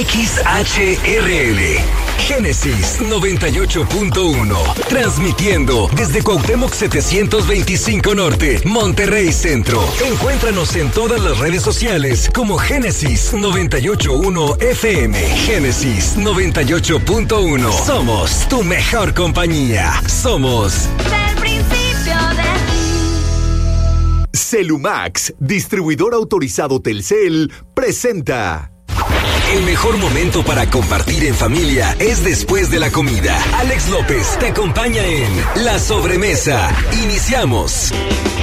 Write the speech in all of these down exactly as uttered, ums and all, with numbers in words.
X H R L, Génesis noventa y ocho punto uno, transmitiendo desde Cuauhtémoc setecientos veinticinco Norte, Monterrey Centro. Encuéntranos en todas las redes sociales como Génesis noventa y ocho punto uno F M. Génesis noventa y ocho punto uno. Somos tu mejor compañía. Somos del principio de ti. Celumax, distribuidor autorizado Telcel, presenta. El mejor momento para compartir en familia es después de la comida. Alex López te acompaña en La Sobremesa. Iniciamos.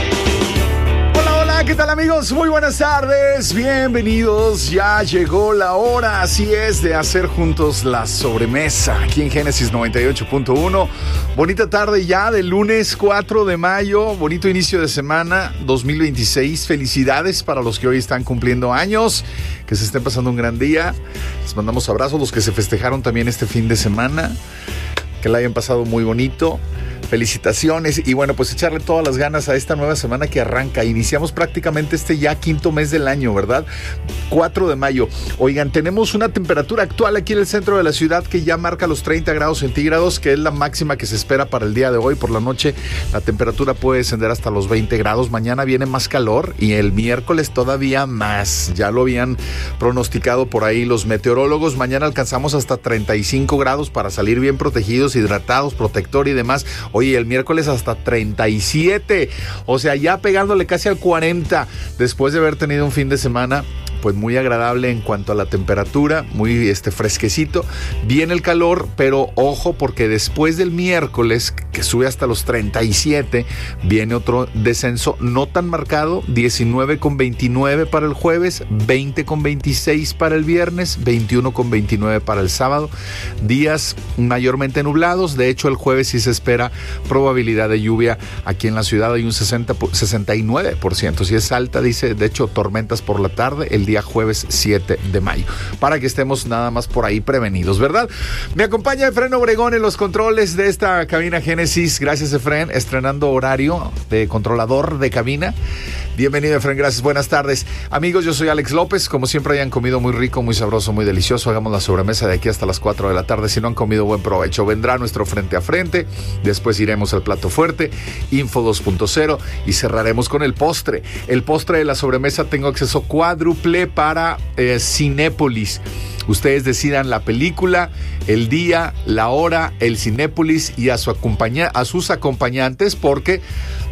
¿Qué tal, amigos? Muy buenas tardes, bienvenidos. Ya llegó la hora, así es, de hacer juntos la sobremesa aquí en Génesis noventa y ocho punto uno. Bonita tarde ya de lunes cuatro de mayo, bonito inicio de semana dos mil veintiséis. Felicidades para los que hoy están cumpliendo años, que se estén pasando un gran día. Les mandamos abrazos, los que se festejaron también este fin de semana, que la hayan pasado muy bonito. Felicitaciones y bueno, pues echarle todas las ganas a esta nueva semana que arranca. Iniciamos prácticamente este ya quinto mes del año, ¿verdad? cuatro de mayo. Oigan, tenemos una temperatura actual aquí en el centro de la ciudad que ya marca los treinta grados centígrados, que es la máxima que se espera para el día de hoy. Por la noche la temperatura puede descender hasta los veinte grados. Mañana viene más calor y el miércoles todavía más. Ya lo habían pronosticado por ahí los meteorólogos. Mañana alcanzamos hasta treinta y cinco grados para salir bien protegidos, hidratados, protector y demás. Oye, el miércoles hasta treinta y siete, o sea, ya pegándole casi al cuarenta, después de haber tenido un fin de semana pues muy agradable en cuanto a la temperatura, muy este fresquecito. Viene el calor, pero ojo, porque después del miércoles, que sube hasta los treinta y siete, viene otro descenso no tan marcado, diecinueve con veintinueve para el jueves, veinte con veintiséis para el viernes, veintiuno con veintinueve para el sábado. Días mayormente nublados, de hecho el jueves sí se espera probabilidad de lluvia aquí en la ciudad, hay un sesenta, sesenta y nueve por ciento, si es alta, dice, de hecho tormentas por la tarde, el día jueves siete de mayo, para que estemos nada más por ahí prevenidos, ¿verdad? Me acompaña Efren Obregón en los controles de esta cabina Génesis. Gracias, Efren, estrenando horario de controlador de cabina. Bienvenido, Efren, gracias, buenas tardes. Amigos, yo soy Alex López, como siempre hayan comido muy rico, muy sabroso, muy delicioso. Hagamos la sobremesa de aquí hasta las cuatro de la tarde. Si no han comido, buen provecho. Vendrá nuestro frente a frente, después iremos al plato fuerte, Info dos punto cero y cerraremos con el postre. El postre de la sobremesa tengo acceso cuádruple para eh, Cinépolis. Ustedes decidan la película, el día, la hora, el Cinépolis y a, su acompaña- a sus acompañantes, porque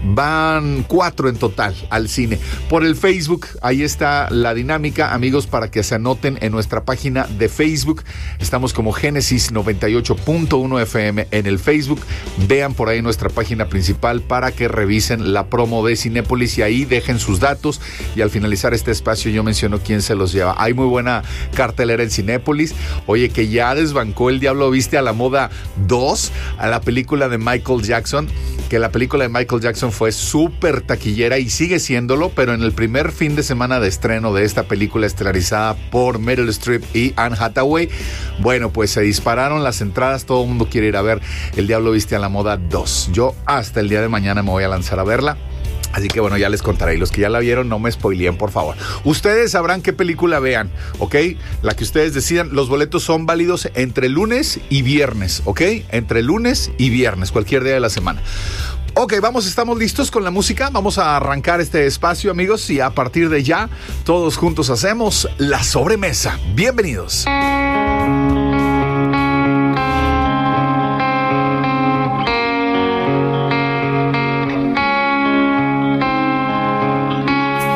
van cuatro en total al cine. Por el Facebook, ahí está la dinámica, amigos, para que se anoten en nuestra página de Facebook. Estamos como Génesis noventa y ocho punto uno F M en el Facebook. Vean por ahí nuestra página principal para que revisen la promo de Cinépolis y ahí dejen sus datos. Y al finalizar este espacio yo menciono quién se los lleva. Hay muy buena cartelera en Cinépolis. Oye, que ya desbancó El Diablo Viste a la Moda dos, a la película de Michael Jackson, que la película de Michael Jackson fue súper taquillera y sigue siéndolo, pero en el primer fin de semana de estreno de esta película estelarizada por Meryl Streep y Anne Hathaway, bueno, pues se dispararon las entradas, todo el mundo quiere ir a ver El Diablo Viste a la Moda dos. Yo hasta el día de mañana me voy a lanzar a verla. Así que bueno, ya les contaré. Y los que ya la vieron, no me spoileen, por favor. Ustedes sabrán qué película vean, ¿ok? La que ustedes decidan. Los boletos son válidos entre lunes y viernes, ¿ok? Entre lunes y viernes, cualquier día de la semana. Ok, vamos, estamos listos con la música. Vamos a arrancar este espacio, amigos. Y a partir de ya, todos juntos hacemos la sobremesa. Bienvenidos.